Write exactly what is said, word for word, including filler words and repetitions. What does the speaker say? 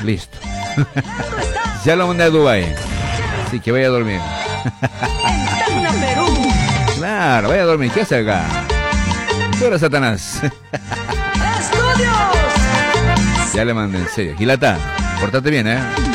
listo. Ya lo mandé a Dubái. Así que vaya a dormir. Claro, vaya a dormir. ¿Qué hace acá? ¿Qué hora, Satanás? Ya le mandé, en serio. Gilata, pórtate bien, ¿eh?